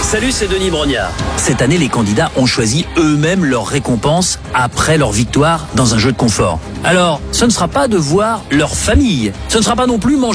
Salut, c'est Denis Brognard. Cette année, les candidats ont choisi eux-mêmes leur récompense après leur victoire dans un jeu de confort. Alors, ce ne sera pas de voir leur famille. Ce ne sera pas non plus manger